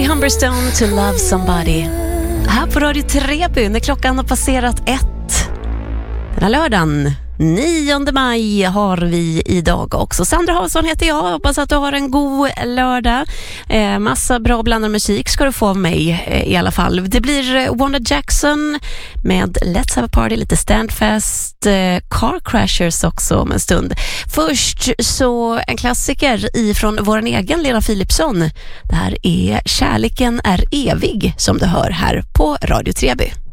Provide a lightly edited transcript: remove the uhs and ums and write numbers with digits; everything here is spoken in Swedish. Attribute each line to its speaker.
Speaker 1: Humberstone, To Love Somebody. Här på Radio Treby när klockan har passerat 1. Den här lördagen, 9 maj, har vi idag också. Sandra Hansson heter jag. Hoppas att du har en god lördag. Massa bra blandad musik ska du få av mig i alla fall. Det blir Wanda Jackson med Let's Have a Party, lite Standfast, Car Crashers också om en stund. Först så en klassiker ifrån vår egen Lena Philipsson. Det här är Kärleken är evig som du hör här på Radio Treby.